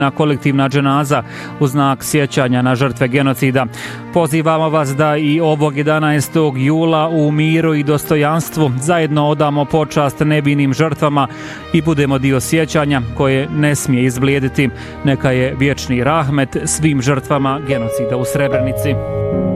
kolektivna dženaza u znak sjećanja na žrtve genocida. Pozivamo vas da i ovog 11. jula u miru i dostojanstvu zajedno odamo počast nevinim žrtvama i budemo dio sjećanja koje ne smije izblijediti. Neka je vječni rahmet svim žrtvama genocida u Srebrenici.